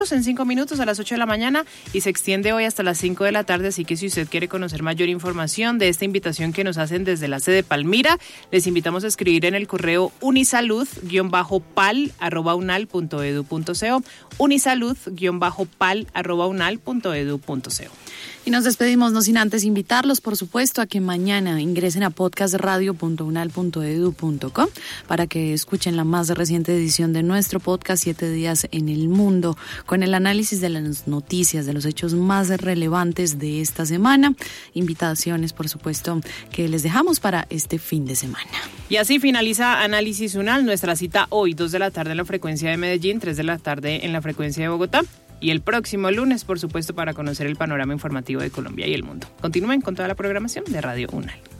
en 5 minutos a las 8 de la mañana y se extiende hoy hasta las 5 de la tarde, así que si usted quiere conocer mayor información de esta invitación que nos hacen desde la sede Palmira, les invitamos a escribir en el correo unisalud-pal@unal.edu.co, unisalud-pal@unal.edu.co. Y nos despedimos, no sin antes invitarlos, por supuesto, a que mañana ingresen a podcastradio.unal.edu.co para que escuchen la más reciente edición de nuestro podcast 7 días en el mundo, con el análisis de las noticias, de los hechos más relevantes de esta semana. Invitaciones, por supuesto, que les dejamos para este fin de semana. Y así finaliza Análisis UNAL, nuestra cita hoy, 2 de la tarde en la frecuencia de Medellín, 3 de la tarde en la frecuencia de Bogotá. Y el próximo lunes, por supuesto, para conocer el panorama informativo de Colombia y el mundo. Continúen con toda la programación de Radio UNAL.